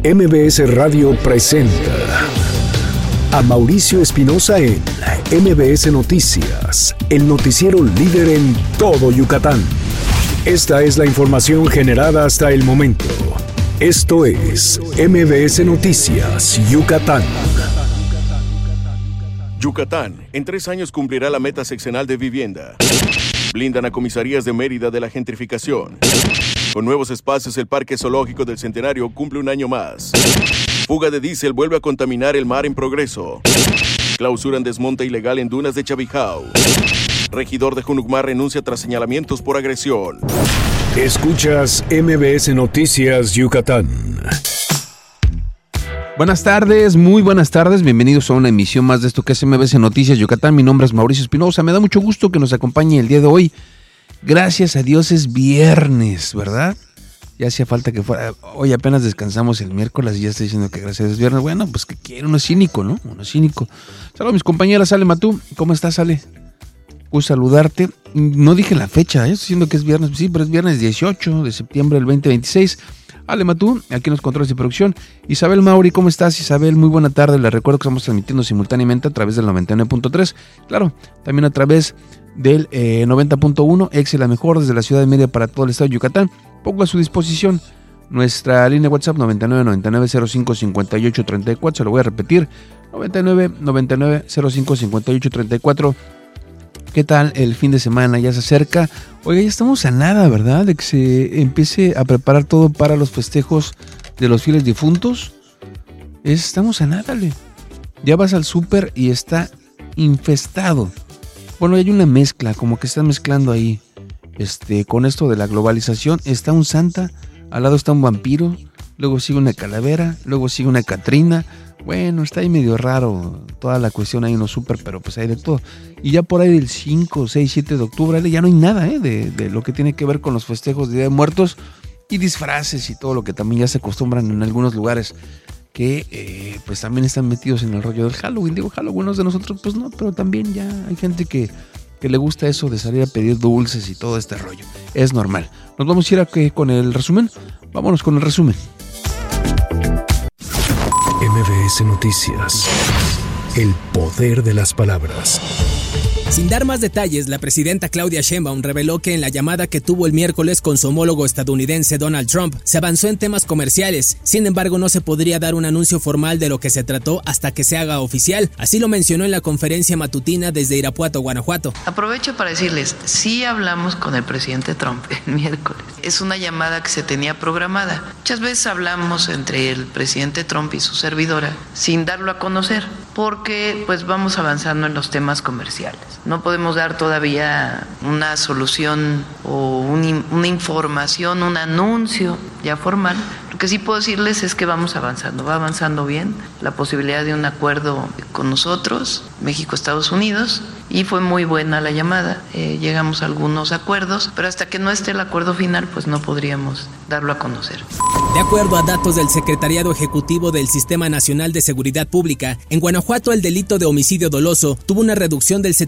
MBS Radio presenta a Mauricio Espinosa en MBS Noticias, el noticiero líder en todo Yucatán. Esta es la información generada hasta el momento. Esto es MBS Noticias, Yucatán. Yucatán, en 3 años cumplirá la meta sexenal de vivienda. Blindan a comisarías de Mérida de la gentrificación. Con nuevos espacios, el Parque Zoológico del Centenario cumple un año más. Fuga de diésel vuelve a contaminar el mar en Progreso. Clausuran desmonte ilegal en dunas de Chavijao. Regidor de Junucmar renuncia tras señalamientos por agresión. Escuchas MBS Noticias Yucatán. Buenas tardes, muy buenas tardes, bienvenidos a una emisión más de esto que es MBS Noticias Yucatán. Mi nombre es Mauricio Espinosa, me da mucho gusto que nos acompañe el día de hoy. Gracias a Dios es viernes, ¿verdad? Ya hacía falta que fuera. Hoy apenas descansamos el miércoles y ya está diciendo que gracias a Dios es viernes. Bueno, pues que quiere, uno es cínico, ¿no? Uno es cínico. Saludos a mis compañeras, Ale Matú. ¿Cómo estás, Ale? Gusto saludarte. No dije la fecha, estoy diciendo que es viernes. Sí, pero es viernes 18 de septiembre del 2026. Ale Matú, aquí en los controles de producción. Isabel Mauri, ¿cómo estás, Isabel? Muy buena tarde. Les recuerdo que estamos transmitiendo simultáneamente a través del 99.3. Claro, también a través del 90.1, Exe la mejor desde la ciudad de Mérida para todo el estado de Yucatán. Pongo a su disposición nuestra línea WhatsApp 9999055834, se lo voy a repetir, 9999055834. ¿Qué tal el fin de semana? Ya se acerca. Oiga, ya estamos a nada, ¿verdad? De que se empiece a preparar todo para los festejos de los fieles difuntos. Estamos a nada, ¿le? Ya vas al súper y está infestado. Bueno, hay una mezcla, como que están mezclando ahí, con esto de la globalización. Está un santa, al lado está un vampiro, luego sigue una calavera, luego sigue una catrina. Bueno, está ahí medio raro toda la cuestión ahí en los súper, pero pues hay de todo. Y ya por ahí del 5, 6, 7 de octubre ya no hay nada de lo que tiene que ver con los festejos de Día de Muertos y disfraces y todo lo que también ya se acostumbran en algunos lugares que pues también están metidos en el rollo del Halloween. Digo, Halloween de nosotros pues no, pero también ya hay gente que le gusta eso de salir a pedir dulces y todo este rollo. Es normal. Nos vamos a ir con el resumen. Vámonos con el resumen. MBS Noticias. El poder de las palabras. Sin dar más detalles, la presidenta Claudia Sheinbaum reveló que en la llamada que tuvo el miércoles con su homólogo estadounidense Donald Trump, se avanzó en temas comerciales. Sin embargo, no se podría dar un anuncio formal de lo que se trató hasta que se haga oficial. Así lo mencionó en la conferencia matutina desde Irapuato, Guanajuato. Aprovecho para decirles, sí hablamos con el presidente Trump el miércoles. Es una llamada que se tenía programada. Muchas veces hablamos entre el presidente Trump y su servidora sin darlo a conocer, porque pues vamos avanzando en los temas comerciales. No podemos dar todavía una solución o una información, un anuncio ya formal. Lo que sí puedo decirles es que vamos avanzando, va avanzando bien la posibilidad de un acuerdo con nosotros, México, Estados Unidos, y fue muy buena la llamada. Llegamos a algunos acuerdos, pero hasta que no esté el acuerdo final, pues no podríamos darlo a conocer. De acuerdo a datos del Secretariado Ejecutivo del Sistema Nacional de Seguridad Pública, en Guanajuato el delito de homicidio doloso tuvo una reducción del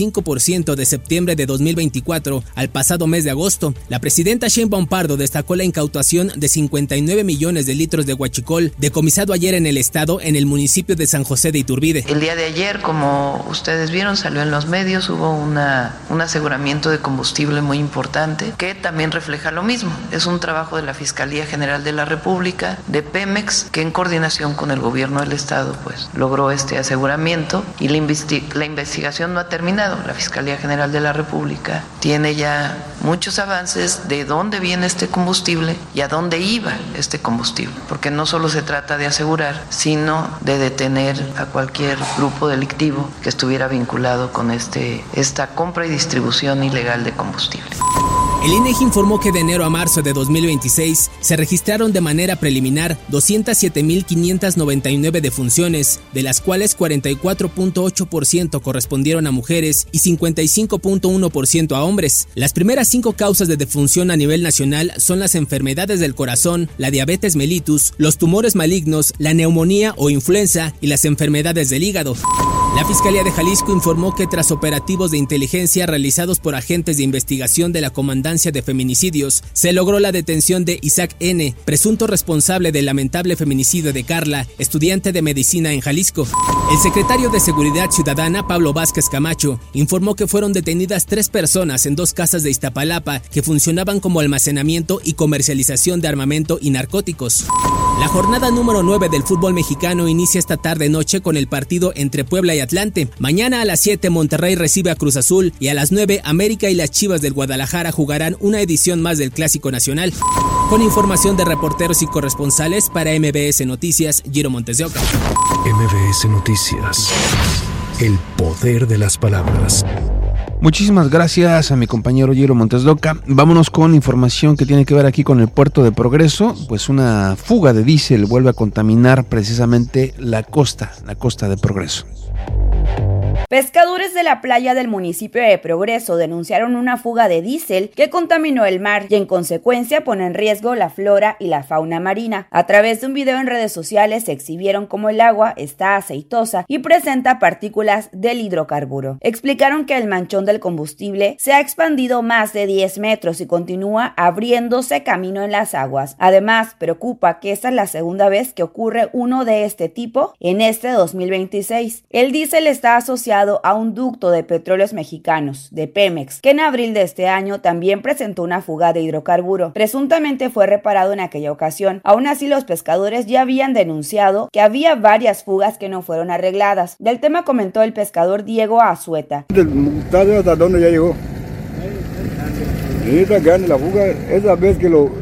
75% de septiembre de 2024 al pasado mes de agosto. La presidenta Sheinbaum Pardo destacó la incautación de 59 millones de litros de huachicol decomisado ayer en el estado en el municipio de San José de Iturbide. El día de ayer, como ustedes vieron, salió en los medios, hubo un aseguramiento de combustible muy importante que también refleja lo mismo. Es un trabajo de la Fiscalía General de la República, de Pemex, que en coordinación con el gobierno del estado pues logró este aseguramiento y la investigación no ha terminado. La Fiscalía General de la República tiene ya muchos avances de dónde viene este combustible y a dónde iba este combustible, porque no solo se trata de asegurar, sino de detener a cualquier grupo delictivo que estuviera vinculado con esta compra y distribución ilegal de combustible. El INEGI informó que de enero a marzo de 2026 se registraron de manera preliminar 207.599 defunciones, de las cuales 44.8% correspondieron a mujeres y 55.1% a hombres. Las primeras 5 causas de defunción a nivel nacional son las enfermedades del corazón, la diabetes mellitus, los tumores malignos, la neumonía o influenza y las enfermedades del hígado. La Fiscalía de Jalisco informó que tras operativos de inteligencia realizados por agentes de investigación de la Comandancia de Feminicidios, se logró la detención de Isaac N., presunto responsable del lamentable feminicidio de Carla, estudiante de medicina en Jalisco. El secretario de Seguridad Ciudadana, Pablo Vázquez Camacho, informó que fueron detenidas 3 personas en 2 casas de Iztapalapa que funcionaban como almacenamiento y comercialización de armamento y narcóticos. La jornada número 9 del fútbol mexicano inicia esta tarde-noche con el partido entre Puebla y Atlante. Mañana a las 7 Monterrey recibe a Cruz Azul y a las 9 América y las Chivas del Guadalajara jugarán una edición más del Clásico Nacional. Con información de reporteros y corresponsales para MBS Noticias, Giro Montes de Oca. MBS Noticias. El poder de las palabras. Muchísimas gracias a mi compañero Giro Montes de Oca. Vámonos con información que tiene que ver aquí con el puerto de Progreso. Pues una fuga de diésel vuelve a contaminar precisamente la costa de Progreso. Pescadores de la playa del municipio de Progreso denunciaron una fuga de diésel que contaminó el mar y en consecuencia pone en riesgo la flora y la fauna marina. A través de un video en redes sociales se exhibieron cómo el agua está aceitosa y presenta partículas del hidrocarburo. Explicaron que el manchón del combustible se ha expandido más de 10 metros y continúa abriéndose camino en las aguas. Además, preocupa que esta es la segunda vez que ocurre uno de este tipo en este 2026. El diésel está asociado a un ducto de petróleos mexicanos, de Pemex, que en abril de este año también presentó una fuga de hidrocarburo. Presuntamente fue reparado en aquella ocasión. Aún así, los pescadores ya habían denunciado que había varias fugas que no fueron arregladas. Del tema comentó el pescador Diego Azueta. ¿Hasta dónde ya llegó? Esa grande la fuga, esa vez que los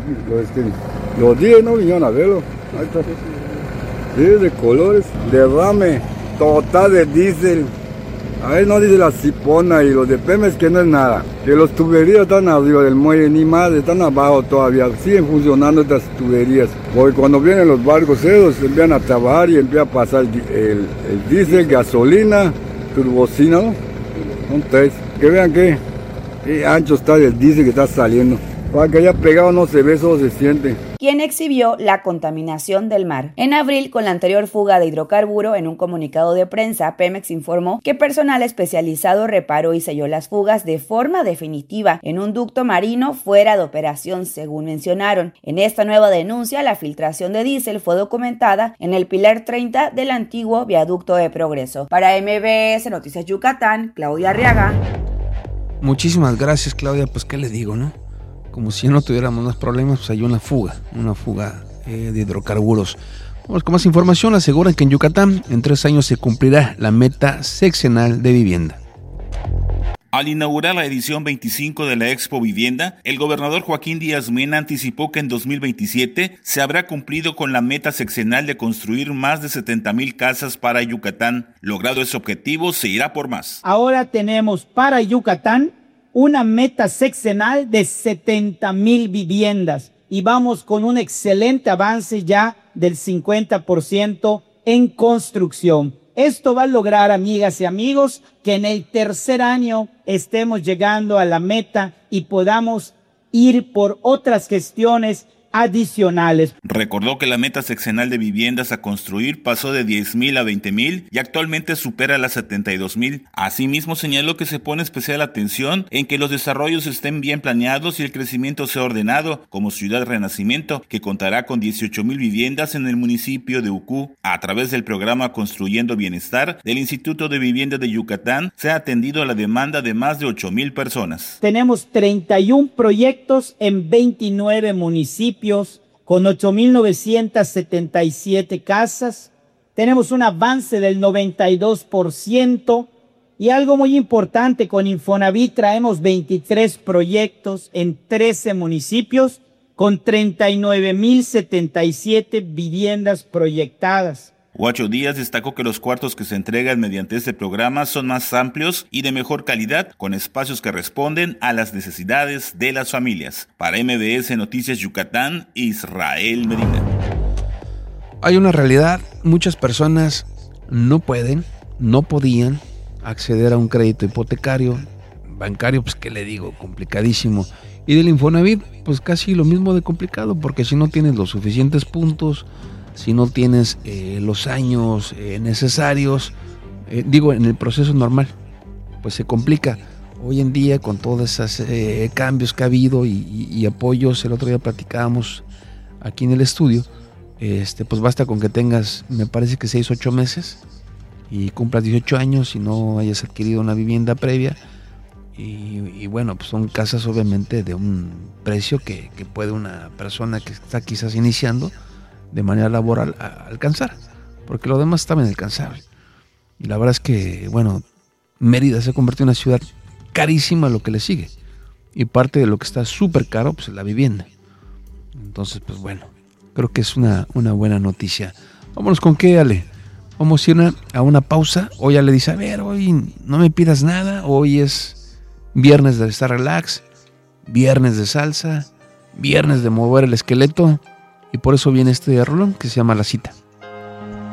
10 no vinieron a verlo. Ahí está. Sí, de colores, derrame total de diésel. A ver, no dice la cipona y los de Pemex que no es nada. Que los tuberías están arriba del muelle, ni más, están abajo todavía. Siguen funcionando estas tuberías. Porque cuando vienen los barcos esos, se empiezan a trabajar y empieza a pasar el diésel, gasolina, turbocina, ¿no? Son 3. Que vean qué ancho está el diésel que está saliendo. Para que haya pegado no se ve, solo se siente. Quien exhibió la contaminación del mar. En abril, con la anterior fuga de hidrocarburo, en un comunicado de prensa, Pemex informó que personal especializado reparó y selló las fugas de forma definitiva en un ducto marino fuera de operación, según mencionaron. En esta nueva denuncia, la filtración de diésel fue documentada en el pilar 30 del antiguo viaducto de Progreso. Para MBS Noticias Yucatán, Claudia Arriaga. Muchísimas gracias, Claudia. Pues, ¿qué le digo, no? Como si no tuviéramos más problemas, pues hay una fuga de hidrocarburos. Vamos con más información. Aseguran que en Yucatán en 3 años se cumplirá la meta sexenal de vivienda. Al inaugurar la edición 25 de la Expo Vivienda, el gobernador Joaquín Díaz Mena anticipó que en 2027 se habrá cumplido con la meta sexenal de construir más de 70,000 casas para Yucatán. Logrado ese objetivo, se irá por más. Ahora tenemos para Yucatán una meta sexenal de 70,000 viviendas y vamos con un excelente avance ya del 50% en construcción. Esto va a lograr, amigas y amigos, que en el tercer año estemos llegando a la meta y podamos ir por otras gestiones adicionales. Recordó que la meta sexenal de viviendas a construir pasó de 10,000 a 20,000 y actualmente supera las 72,000. Asimismo, señaló que se pone especial atención en que los desarrollos estén bien planeados y el crecimiento sea ordenado, como Ciudad Renacimiento, que contará con 18,000 viviendas en el municipio de Ucú. A través del programa Construyendo Bienestar del Instituto de Vivienda de Yucatán, se ha atendido a la demanda de más de 8,000 personas. Tenemos 31 proyectos en 29 municipios, con 8,977 casas. Tenemos un avance del 92% y algo muy importante, con Infonavit traemos 23 proyectos en 13 municipios con 39,077 viviendas proyectadas. Huacho Díaz destacó que los cuartos que se entregan mediante este programa son más amplios y de mejor calidad, con espacios que responden a las necesidades de las familias. Para MBS Noticias Yucatán, Israel Medina. Hay una realidad, muchas personas no podían acceder a un crédito hipotecario, bancario, pues qué le digo, complicadísimo. Y del Infonavit, pues casi lo mismo de complicado, porque si no tienes los suficientes puntos, si no tienes los años necesarios, en el proceso normal, pues se complica. Hoy en día, con todos esos cambios que ha habido y apoyos, el otro día platicábamos aquí en el estudio, pues basta con que tengas, me parece que 6 o 8 meses y cumplas 18 años y no hayas adquirido una vivienda previa. Y bueno, pues son casas obviamente de un precio que puede una persona que está quizás iniciando de manera laboral alcanzar, porque lo demás estaba inalcanzable. Y la verdad es que, bueno, Mérida se ha convertido en una ciudad carísima, lo que le sigue, y parte de lo que está súper caro pues es la vivienda. Entonces, pues bueno, creo que es una buena noticia. Vámonos con qué, Ale. Vamos a ir a una pausa. Hoy Ale dice, a ver, hoy no me pidas nada, hoy es viernes de estar relax, viernes de salsa, viernes de mover el esqueleto, y por eso viene este rolón que se llama La Cita.